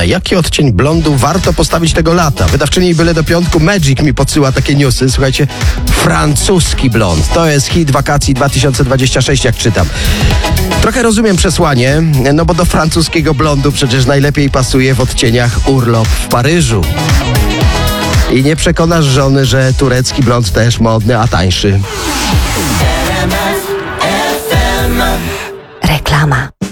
Na jaki odcień blondu warto postawić tego lata? Wydawczyni Byle do Piątku Magic mi podsyła takie newsy. Słuchajcie, francuski blond. To jest hit wakacji 2026, jak czytam. Trochę rozumiem przesłanie, no bo do francuskiego blondu przecież najlepiej pasuje w odcieniach urlop w Paryżu. I nie przekonasz żony, że turecki blond też modny, a tańszy. Reklama.